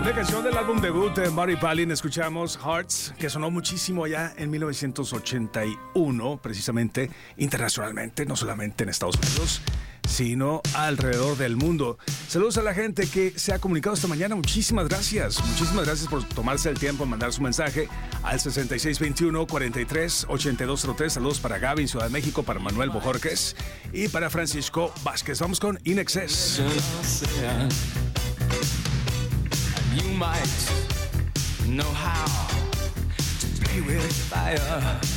Una canción del álbum debut de Mary Palin, escuchamos Hearts, que sonó muchísimo allá en 1981, precisamente internacionalmente, no solamente en Estados Unidos, sino alrededor del mundo. Saludos a la gente que se ha comunicado esta mañana, muchísimas gracias por tomarse el tiempo en mandar su mensaje al 6621-438203. Saludos para Gaby en Ciudad de México, para Manuel Bojorquez y para Francisco Vázquez. Vamos con In Excess. You might know how to play with fire.